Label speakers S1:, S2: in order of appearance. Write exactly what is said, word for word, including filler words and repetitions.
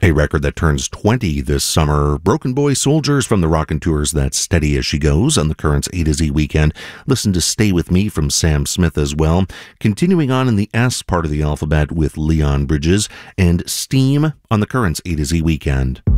S1: A record that turns twenty this summer. Broken Boy Soldiers from the Raconteurs, That's Steady As She Goes on the Currents A to Z weekend. Listen to Stay With Me from Sam Smith as well. Continuing on in the S part of the alphabet with Leon Bridges and Steam on the Currents A to Z weekend.